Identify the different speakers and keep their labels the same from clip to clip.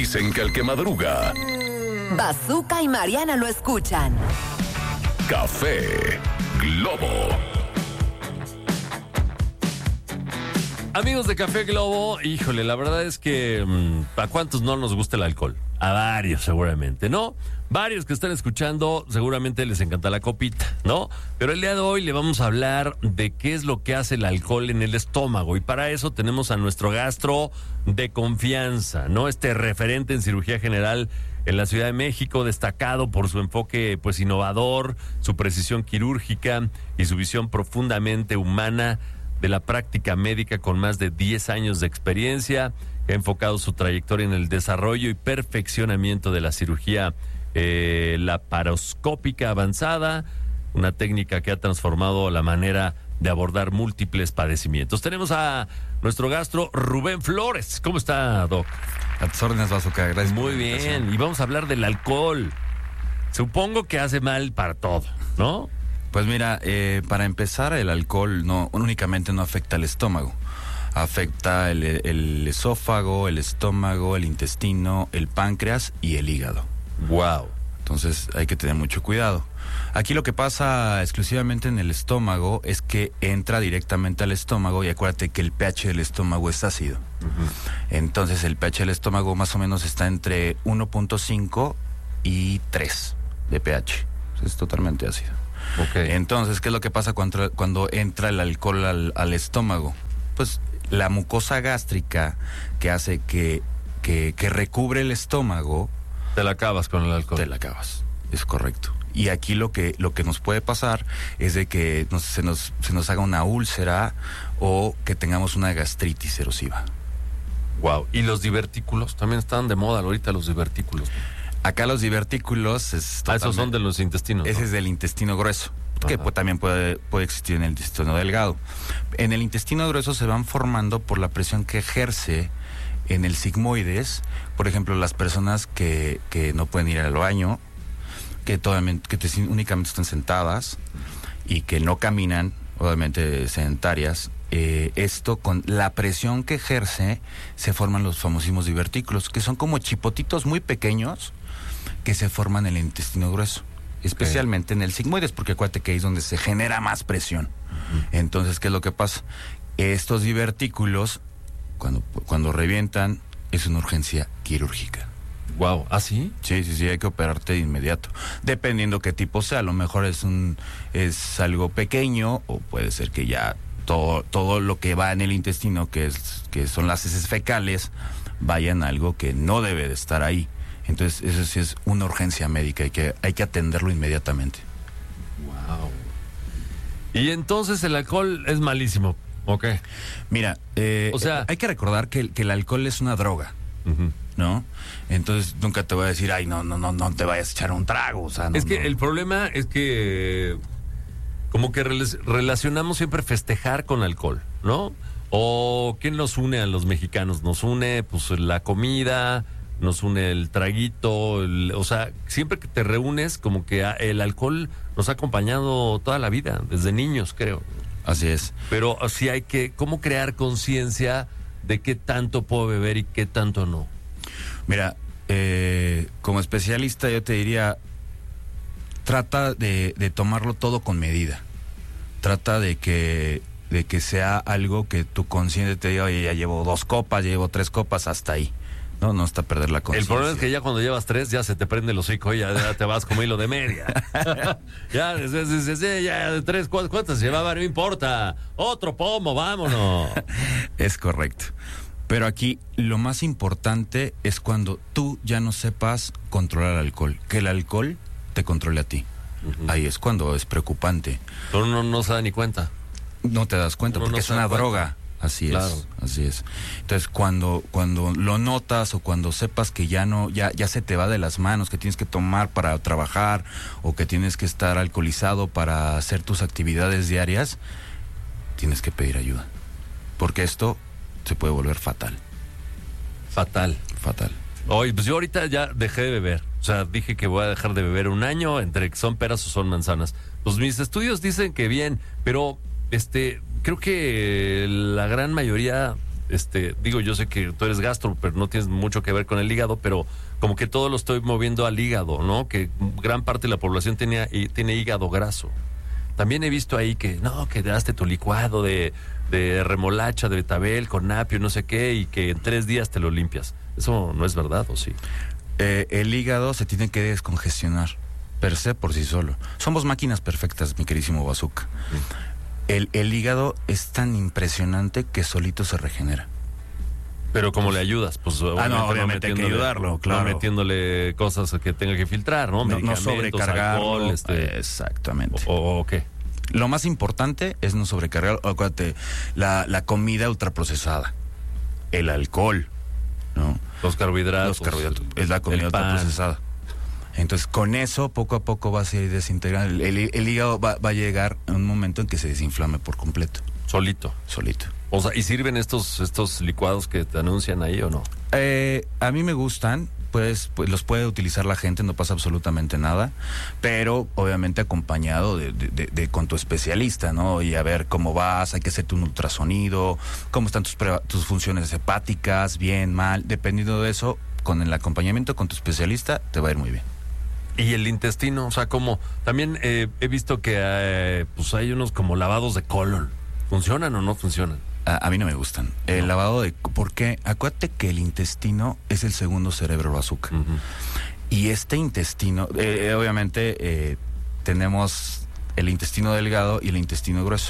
Speaker 1: Dicen que el que madruga.
Speaker 2: Bazooka y Mariana lo escuchan.
Speaker 1: Café Globo.
Speaker 3: Amigos de Café Globo, híjole, la verdad es que ¿a cuántos no nos gusta el alcohol? A varios seguramente, ¿no? Varios que están escuchando seguramente les encanta la copita, ¿no? Pero el día de hoy le vamos a hablar de qué es lo que hace el alcohol en el estómago. Y para eso tenemos a nuestro gastro de confianza, ¿no? Este referente en cirugía general en la Ciudad de México, destacado por su enfoque pues innovador, su precisión quirúrgica y su visión profundamente humana de la práctica médica, con más de 10 años de experiencia. Ha enfocado su trayectoria en el desarrollo y perfeccionamiento de la cirugía laparoscópica avanzada, una técnica que ha transformado la manera de abordar múltiples padecimientos. Tenemos a nuestro gastro Rubén Flores. ¿Cómo está, Doc?
Speaker 4: A tus órdenes, Bazooka. Gracias.
Speaker 3: Muy bien. Y vamos a hablar del alcohol. Supongo que hace mal para todo, ¿no?
Speaker 4: Pues mira, para empezar, el alcohol no únicamente no afecta al estómago. Afecta el esófago, el estómago, el intestino, el páncreas y el hígado.
Speaker 3: Wow.
Speaker 4: Entonces hay que tener mucho cuidado. Aquí lo que pasa exclusivamente en el estómago es que entra directamente al estómago, y acuérdate que el pH del estómago es ácido. Entonces el pH del estómago más o menos está entre 1.5 y 3 de pH. Es totalmente ácido.
Speaker 3: Okay.
Speaker 4: Entonces, ¿qué es lo que pasa cuando entra el alcohol al estómago? Pues la mucosa gástrica que hace que recubre el estómago.
Speaker 3: Te la acabas con el alcohol.
Speaker 4: Te la acabas, es correcto. Y aquí lo que nos puede pasar es de que se nos haga una úlcera o que tengamos una gastritis erosiva.
Speaker 3: Wow. ¿Y los divertículos? También están de moda ahorita los divertículos.
Speaker 4: Acá los divertículos
Speaker 3: esos son de los intestinos, ¿no?
Speaker 4: Ese es del intestino grueso, que también puede existir en el intestino delgado. En el intestino grueso se van formando por la presión que ejerce en el sigmoides. Por ejemplo, las personas que no pueden ir al baño, que únicamente están sentadas y que no caminan, obviamente sedentarias. Esto, con la presión que ejerce, se forman los famosísimos divertículos, que son como chipotitos muy pequeños que se forman en el intestino grueso, especialmente en el sigmoides, porque acuérdate que ahí es donde se genera más presión. Entonces, ¿qué es lo que pasa? Estos divertículos, cuando revientan, es una urgencia quirúrgica.
Speaker 3: Wow, ¿ah, sí?
Speaker 4: Sí, hay que operarte de inmediato, dependiendo qué tipo sea. A lo mejor es algo pequeño, o puede ser que ya todo lo que va en el intestino, que son las heces fecales, vayan a algo que no debe de estar ahí. Entonces, eso sí es una urgencia médica, hay que atenderlo inmediatamente.
Speaker 3: Wow. Y entonces el alcohol es malísimo, ¿ok?
Speaker 4: Mira, hay que recordar que el alcohol es una droga, ¿no? Entonces, nunca te voy a decir, ay, no te vayas a echar un trago, o sea, no.
Speaker 3: Es que el problema es que como que relacionamos siempre festejar con alcohol, ¿no? O ¿qué nos une a los mexicanos? Nos une, pues, la comida, nos une el traguito, o sea, siempre que te reúnes, como que el alcohol nos ha acompañado toda la vida, desde niños, creo.
Speaker 4: Así es.
Speaker 3: Pero sí hay que, ¿cómo crear conciencia de qué tanto puedo beber y qué tanto no?
Speaker 4: Mira, como especialista yo te diría, trata de tomarlo todo con medida. Trata de que sea algo que tu consciente te diga, oye, ya llevo 2 copas, ya llevo 3 copas, hasta ahí. No hasta perder la conciencia.
Speaker 3: El problema es que ya cuando llevas 3 ya se te prende el hocico y ya te vas como hilo de media. ya de 3, ¿cuántas llevaba? No importa. Otro pomo, vámonos.
Speaker 4: Es correcto. Pero aquí lo más importante es cuando tú ya no sepas controlar el alcohol, que el alcohol te controle a ti. Ahí es cuando es preocupante.
Speaker 3: Pero uno no se da ni cuenta.
Speaker 4: No te das cuenta, porque es una droga. Así es, así es. Entonces, cuando lo notas, o cuando sepas que ya se te va de las manos, que tienes que tomar para trabajar, o que tienes que estar alcoholizado para hacer tus actividades diarias, tienes que pedir ayuda. Porque esto se puede volver fatal.
Speaker 3: Fatal. Oye, pues yo ahorita ya dejé de beber. O sea, dije que voy a dejar de beber 1 año, entre que son peras o son manzanas. Pues mis estudios dicen que bien, pero creo que la gran mayoría digo, yo sé que tú eres gastro, pero no tienes mucho que ver con el hígado, pero como que todo lo estoy moviendo al hígado, ¿no? Que gran parte de la población tiene hígado graso. También he visto ahí que hazte tu licuado de remolacha, de betabel, con apio, no sé qué, y que en 3 días te lo limpias. ¿Eso no es verdad o sí?
Speaker 4: El hígado se tiene que descongestionar, per se, por sí solo. Somos máquinas perfectas, mi queridísimo Bazooka. El hígado es tan impresionante que solito se regenera.
Speaker 3: Pero ¿cómo le ayudas? Pues
Speaker 4: obviamente hay que ayudarlo, claro.
Speaker 3: No metiéndole cosas que tenga que filtrar, ¿no?
Speaker 4: No sobrecargarlo.
Speaker 3: Alcohol,
Speaker 4: Exactamente.
Speaker 3: ¿O qué?
Speaker 4: Lo más importante es no sobrecargar, acuérdate, la comida ultraprocesada, el alcohol, ¿no?
Speaker 3: Los carbohidratos.
Speaker 4: Es la comida ultraprocesada. Entonces, con eso, poco a poco vas a ir desintegrando. El hígado va a llegar a un momento en que se desinflame por completo.
Speaker 3: Solito.
Speaker 4: O sea,
Speaker 3: ¿y sirven estos licuados que te anuncian ahí o no?
Speaker 4: A mí me gustan, pues los puede utilizar la gente, no pasa absolutamente nada, pero obviamente acompañado de con tu especialista, ¿no? Y a ver cómo vas, hay que hacerte un ultrasonido, cómo están tus funciones hepáticas, bien, mal, dependiendo de eso, con el acompañamiento con tu especialista, te va a ir muy bien.
Speaker 3: Y el intestino, o sea, como también he visto que pues hay unos como lavados de colon. ¿Funcionan o no funcionan?
Speaker 4: A mí no me gustan. El lavado porque acuérdate que el intestino es el segundo cerebro, Bazooka. Uh-huh. Y este intestino, obviamente tenemos el intestino delgado y el intestino grueso.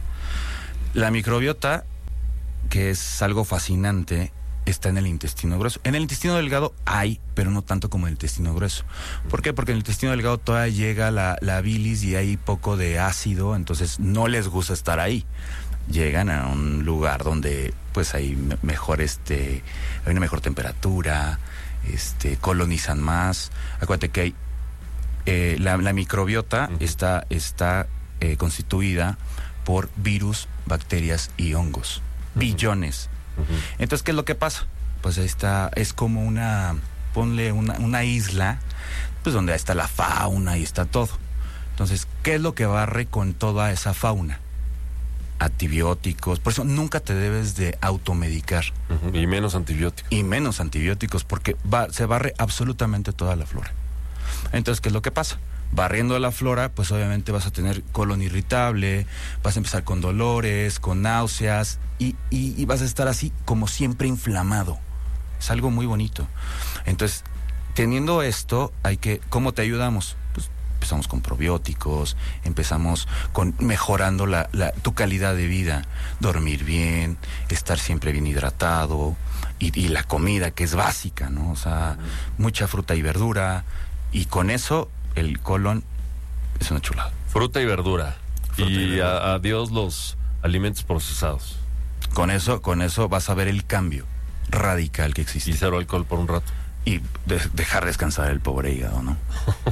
Speaker 4: La microbiota, que es algo fascinante, está en el intestino grueso. En el intestino delgado hay, pero no tanto como en el intestino grueso. ¿Por qué? Porque en el intestino delgado todavía llega la bilis y hay poco de ácido, entonces no les gusta estar ahí. Llegan a un lugar donde pues hay mejor hay una mejor temperatura, colonizan más. Acuérdate que hay la microbiota uh-huh. está constituida por virus, bacterias y hongos. Uh-huh. Billones. Uh-huh. Entonces, ¿qué es lo que pasa? Pues ahí está, es como ponle una isla, pues donde está la fauna y está todo. Entonces, ¿qué es lo que barre con toda esa fauna? Antibióticos, por eso nunca te debes de automedicar.
Speaker 3: Uh-huh. Y menos antibióticos. Porque se barre absolutamente toda la flora. Entonces, ¿qué es lo que pasa? Barriendo la flora, pues obviamente vas a tener colon irritable, vas a empezar con dolores, con náuseas y vas a estar así como siempre inflamado. Es algo muy bonito. Entonces, teniendo esto, ¿cómo te ayudamos? Pues empezamos con probióticos, empezamos con mejorando tu calidad de vida, dormir bien, estar siempre bien hidratado y la comida que es básica, ¿no? O sea, mucha fruta y verdura y con eso el colon es una chulada. Fruta y verdura. Adiós los alimentos procesados.
Speaker 4: Con eso vas a ver el cambio radical que existe.
Speaker 3: Y 0 alcohol por un rato.
Speaker 4: Y dejar descansar el pobre hígado, ¿no?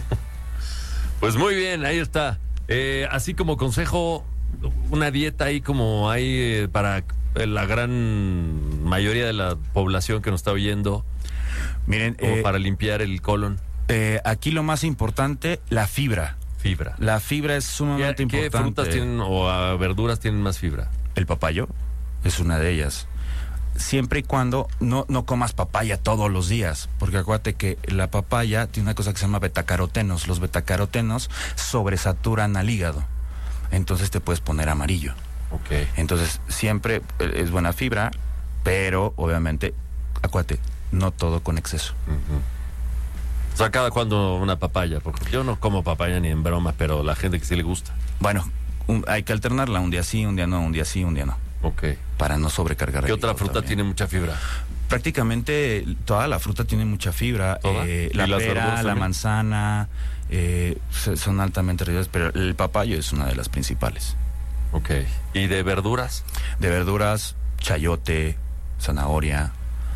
Speaker 3: Pues muy bien, ahí está. Así como consejo, una dieta ahí como hay para la gran mayoría de la población que nos está oyendo.
Speaker 4: Miren,
Speaker 3: como para limpiar el colon.
Speaker 4: Aquí lo más importante, la fibra. La fibra es sumamente importante.
Speaker 3: ¿Qué frutas tienen o verduras tienen más fibra?
Speaker 4: El papayo es una de ellas. Siempre y cuando no comas papaya todos los días, porque acuérdate que la papaya tiene una cosa que se llama betacarotenos. Los betacarotenos sobresaturan al hígado, entonces te puedes poner amarillo.
Speaker 3: Okay.
Speaker 4: Entonces siempre es buena fibra, pero obviamente, acuérdate, no todo con exceso.
Speaker 3: Uh-huh. O sea, cada cuando una papaya, porque yo no como papaya ni en broma, pero la gente que sí le gusta.
Speaker 4: Bueno, hay que alternarla, un día sí, un día no, un día sí, un día no.
Speaker 3: Ok.
Speaker 4: Para no sobrecargar.
Speaker 3: ¿Qué otra fruta tiene mucha fibra?
Speaker 4: Prácticamente toda la fruta tiene mucha fibra. La pera, la manzana, son altamente riquas, pero el papayo es una de las principales.
Speaker 3: Ok. ¿Y de verduras?
Speaker 4: De verduras, chayote, zanahoria,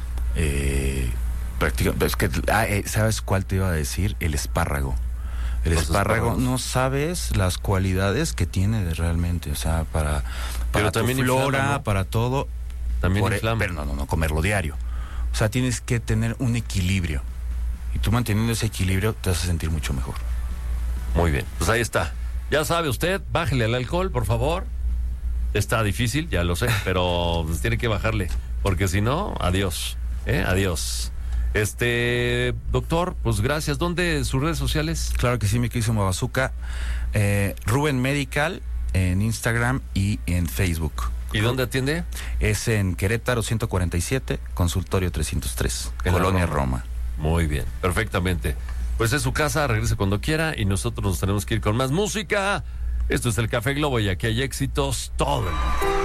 Speaker 4: es que, ¿sabes cuál te iba a decir? El espárrago. El espárrago, no sabes las cualidades que tiene realmente, o sea, para tu flora, inflama, ¿no? Para todo.
Speaker 3: También inflama.
Speaker 4: Pero no, comerlo diario. O sea, tienes que tener un equilibrio. Y tú manteniendo ese equilibrio te vas a sentir mucho mejor.
Speaker 3: Muy bien, pues ahí está. Ya sabe usted, bájele al alcohol, por favor. Está difícil, ya lo sé, pero pues tiene que bajarle. porque si no, adiós, adiós. Doctor, pues gracias. ¿Dónde sus redes sociales?
Speaker 4: Claro que sí, mi querido Bazooka. Rubén Medical en Instagram y en Facebook.
Speaker 3: ¿Y dónde atiende?
Speaker 4: Es en Querétaro 147, consultorio 303,
Speaker 3: En la
Speaker 4: Colonia Roma.
Speaker 3: Muy bien, perfectamente. Pues es su casa, regrese cuando quiera y nosotros nos tenemos que ir con más música. Esto es el Café Globo y aquí hay éxitos todo el mundo.